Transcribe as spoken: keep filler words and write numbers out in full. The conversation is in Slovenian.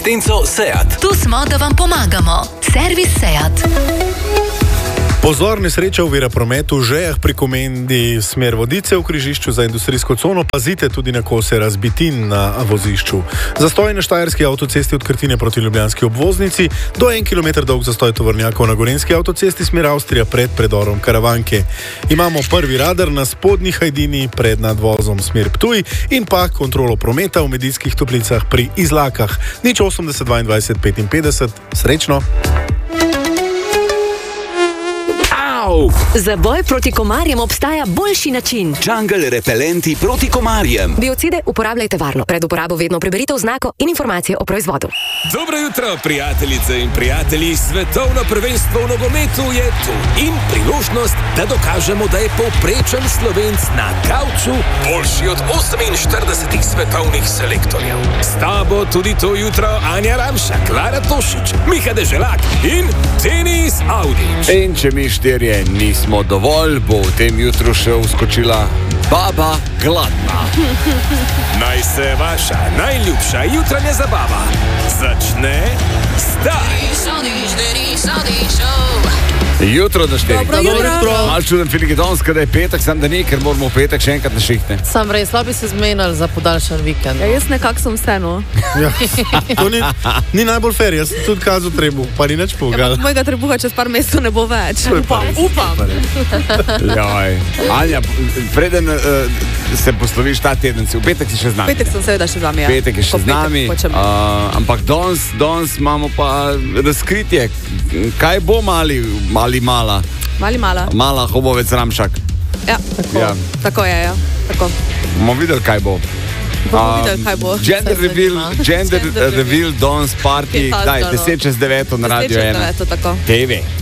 Tenco Seat. Tu smo, da vam pomagamo. Servis Seat. Pozor, nesreča ovira prometu v Žejah pri Komendi, smer Vodice v križišču za industrijsko cono. Pazite tudi na kose razbitin na vozišču. Zastoj na štajerski avtocesti od Krtine proti ljubljanski obvoznici, do en kilometer dolg zastoj tovornjakov na gorenjski avtocesti smer Avstrija pred predorom Karavanke. Imamo prvi radar na spodnji Hajdini pred nadvozom smer Ptuj in pa kontrolo prometa v Medijskih Toplicah pri Izlakah. Nič osemdeset dvaindvajset petinpetdeset. Srečno! Za boj proti komarjem obstaja boljši način. Jungle repelenti proti komarjem. Biocide uporabljajte varno. Pred uporabo vedno preberite oznako in informacije o proizvodu. Dobro jutro, prijateljice in prijatelji. Svetovno prvenstvo v nogometu je tu. In priložnost, da dokažemo, da je povprečen Slovenc na kavču boljši od oseminštiridesetih svetovnih selektorjev. S tabo tudi to jutro Anja Ramša, Klara Tošič, Miha Deželak in Denis Audić. In če mi štirje nismo dovolj, bo v tem jutru še vskočila Baba Gladna. Naj se vaša najljubša jutranja zabava začne zdaj. Jutro do štirih. Dobro jutro. Malo čuden feeling je danes, da je petek, sam da ni, ker moramo v petek še enkrat na šihte. Sam res, slabo bi se zmenili za podaljšan vikend. Ja, jaz nekako sem vseeno. Ja, to ni, ni najbolj fair, jaz sem tudi kazal trebuh, pa ni nič pomagal. Ja, mojega trebuha čez par mesecev ne bo več. Upam, upam. Joj. Anja, preden uh, se posloviš ta teden, si v petek si še z nami. Petek sem seveda še z vami, ja. Petek je še z nami, uh, ampak danes, danes imamo pa razkritje. Kaj bo mali, mali mala? Mali mala. Mala Hobovec Ramšak. Ja, tako, Ja. tako je, ja. Tako. Bomo videli, kaj bo. Bomo videli, kaj bo. Gender Se reveal, zanima. gender Gender reveal, dance party, Ki je daj, fazgano. deset čez devet na Radio Deset čez ena. devet, tako. T V.